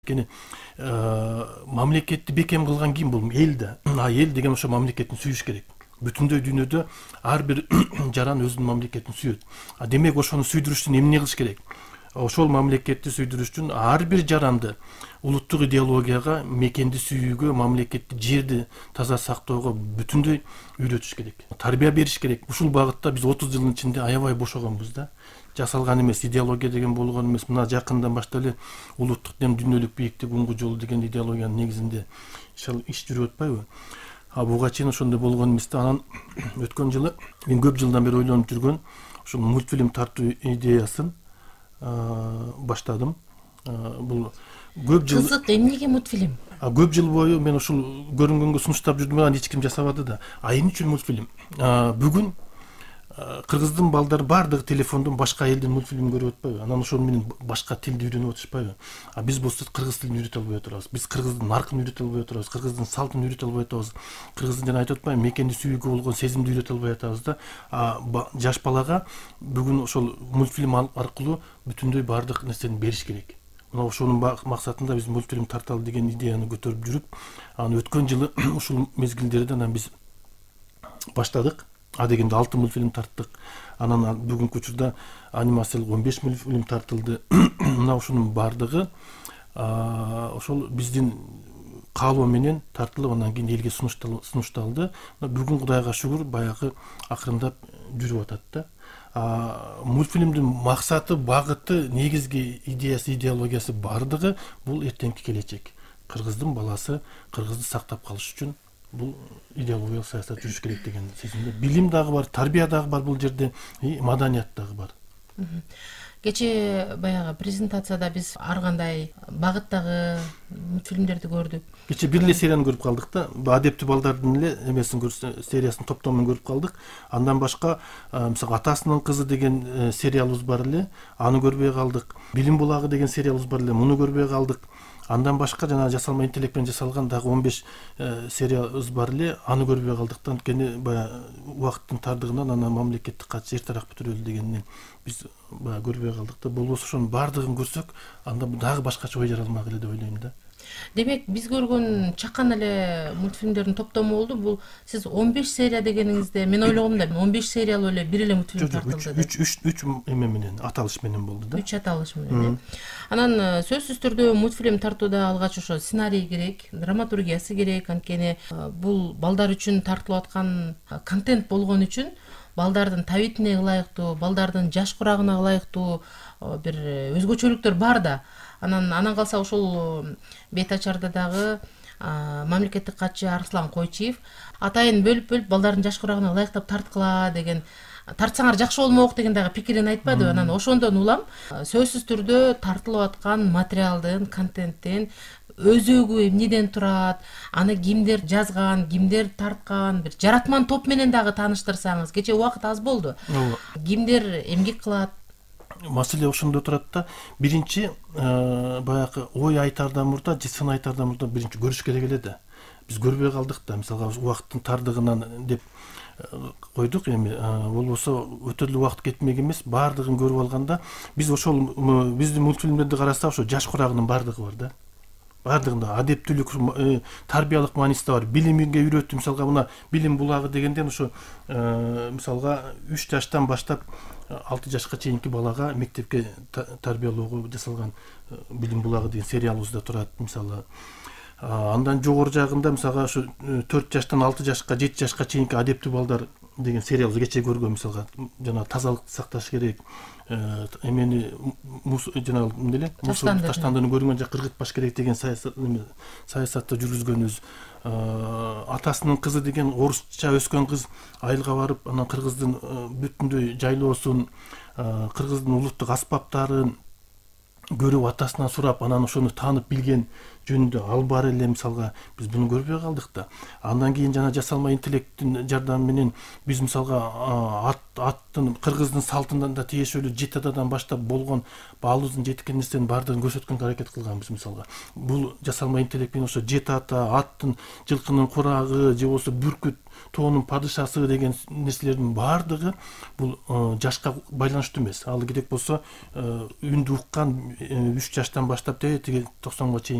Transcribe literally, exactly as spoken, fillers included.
Кені мамлекетти бекем кылган ким бул? Эл да. А эл деген ошо мамлекетин сүйүш керек. Бүтүндөй дүйнөдө ар бир жаран өзүнүн мамлекетин сүйөт. А демек ошону сүйдүрүш үчүн эмне кылыш керек? Ошол мамлекетти сүйдүрүш үчүн ар бир жаранды улуттук идеологияга, мекенди сүйүүгө, мамлекетти, жерди таза сактоого бүтүндөй үйрөтүш керек. Тарбия бериш керек. Ушул багытта биз отуз жылдын ичинде аябай бошогонбуз да. Жасалган эмес идеология деген болгон эмес. Мына жакындан баштап эле улуттук дем дүйнөлүк бийиктик уңгу жолу деген идеологиянын негизинде иш жүрүп атпайбы? А буга чейин ошондой болгон эмес да. Анан өткөн жылы мен көп жылдан бери ойлонуп жүргөн ушул мультфильм тартуу идеясын баштадым. Бул көп жыл кызык, эмнеге мультфильм? Көп жыл бою мен ушул көрүнгөнгө сунуштап жүрдүм, анан эч ким жасабады да. А эмне үчүн мультфильм? Бүгүн кыргыздын балдары баардыгы телефондон башка элдин мультфильмин көрүп атпайбы? Анан ошол менен башка тилди үйрөнүп атышпайбы? А биз болсо кыргыз тилин үйрөтө албай отурабыз. Биз кыргыздын наркын үйрөтө албай отурабыз, кыргыздын салтын үйрөтө албай атабыз. Кыргыздын жана айтып атпаймынбы, мекенди сүйүүгө болгон сезимди үйрөтө албай атабыз да. А жаш балага бүгүн ошол мультфильм аркылуу бүтүндөй баардык нерсени бериш керек. Мына ошонун максатында биз мультфильм тарталы деген идеяны көтөрүп жүрүп, анан өткөн жылы ушул мезгилдерде анан биз баштадык. А дегенде алты мультфильм тарттык. Анан бүгүнкү учурда анимациялык он беш мультфильм тартылды. Мына ушунун баардыгы ошол биздин каалоо менен тартылып, анан кийин элге сунушталды. Бүгүн Кудайга шүгүр баягы акырындап жүрүп атат да. Мультфильмдин максаты, багыты, негизги идеясы, идеологиясы баардыгы бул эртеңки келечек. Кыргыздын баласы кыргызды сактап калыш үчүн бул идеологиялык саясат жүрүш керек деген сезимде. Билим дагы бар, тарбия дагы бар бул жерде, маданият дагы бар. Кечээ баягы презентацияда биз ар кандай багыттагы мультфильмдерди көрдүк. Кечээ бир эле серияны көрүп калдык да. Адептүү балдардын эле эмесин көрүп, сериясын топтомун көрүп калдык. Андан башка, мисалы Атасынын кызы деген сериалыбыз бар эле, аны көрбөй калдык. Билим булагы деген сериалыбыз бар эле, муну көрбөй калдык. Андан башка жана жасалма интеллект менен жасалган дагы он беш сериябыз бар эле, аны көрбөй калдык да. Анткени баягы убакыттын тардыгынан анан мамлекеттик катчы эртерээк бүтүрөлү дегенден биз баягы көрбөй калдык да. Болбосо ошонун баардыгын көрсөк, анда дагы башкача ой жаралмак эле деп ойлойм да. Демек, биз көргөн чакан эле мультфильмдердин топтому болду. Бул сиз он беш серия дегениңизде мен ойлогом да он беш сериялуу эле бир эле мультфильм тартылды деп. үч үч эме менен, аталыш менен болду да. үч аталыш менен. Анан сөзсүз түрдө мультфильм тартууда алгач ошо сценарий керек, драматургиясы керек. Анткени бул балдар үчүн тартылып аткан контент болгон үчүн балдардын табитине ылайыктуу, балдардын жаш курагына ылайыктуу бир өзгөчөлүктөр бар да. Анан анан калса ошол бет ачарда дагы мамлекеттик катчы Арслан Койчиев атайын бөлүп-бөлүп балдардын жаш курагына ылайыктап тарткыла деген, тартсаңар жакшы болмок деген дагы пикирин айтпадыбы. Анан ошондон улам сөзсүз түрдө тартылып аткан материалдын, контенттин өзөгү эмнеден турат, аны кимдер жазган, кимдер тарткан, бир жаратман топ менен дагы тааныштырсаңыз. Кечээ убакыт аз болду. Кимдер эмгек кылат? Маселе ошондо турат да. Биринчи баягы ой айтаардан мурда, сын айтаардан мурда биринчи көрүш керек эле да. Биз көрбөй калдык да. Мисалга убакыттын тардыгынан деп койдук эми. Болбосо өтө эле убакыт кетмек эмес, баардыгын көрүп алганда биз ошол биздин мультфильмдерди карасак, ошо жаш курагынын баардыгы бар да. Баардыгында адептүүлүк, тарбиялык мааниси да бар. Билимге үйрөттү. Мисалга мына билим булагы дегенден ошо мисалга үч жаштан баштап алты жашка чейинки балага мектепке тарбиялоого жасалган билим булагы деген сериалыбыз да турат мисалы. Андан жогору жагында мисалга ошо төрт жаштан алты жашка, жети жашка чейинки адептүү балдар деген сериалыбыз кечээ көргөн мисалга жана тазалыкты сакташ керек. Эмени жана эмне эле таштандыны көргөн жак кыргытпаш керек деген саясатты жүргүзгөнүбүз. Атасынын кызы деген орусча өскөн кыз айылга барып, анан кыргыздын бүтүндөй жайлоосун, кыргыздын улуттук аспаптарын көрүп, атасынан сурап, анан ошону таанып билген жөнүндө албар эле мисалга биз буну көрбөй калдык да. Андан кийин жана жасалма интеллекттин жардамы менен биз мисалга ат аттын кыргыздын салтынан да тиешелүү жети атадан баштап болгон баалыбыздын жеткен нерсенин баардыгын көрсөткөнгө аракет кылганбыз мисалга. Бул жасалма интеллект менен ошо жети ата, аттын, жылкынын курагы же болбосо бүркүт тоонун падышасы деген нерселердин баардыгы бул жашка байланыштуу эмес. Ал керек болсо үндү уккан үч жаштан баштап тиги токсонго чейин